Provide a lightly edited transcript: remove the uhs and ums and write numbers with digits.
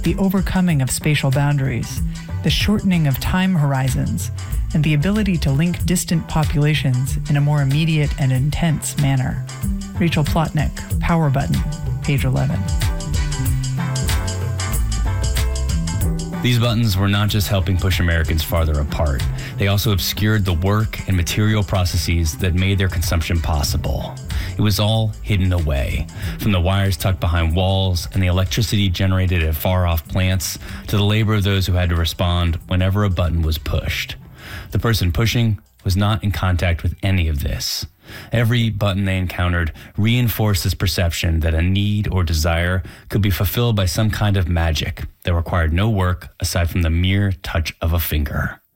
the overcoming of spatial boundaries, the shortening of time horizons, and the ability to link distant populations in a more immediate and intense manner. Rachel Plotnick, Power Button, page 11. These buttons were not just helping push Americans farther apart. They also obscured the work and material processes that made their consumption possible. It was all hidden away, from the wires tucked behind walls and the electricity generated at far-off plants to the labor of those who had to respond whenever a button was pushed. The person pushing was not in contact with any of this. Every button they encountered reinforced this perception that a need or desire could be fulfilled by some kind of magic that required no work aside from the mere touch of a finger.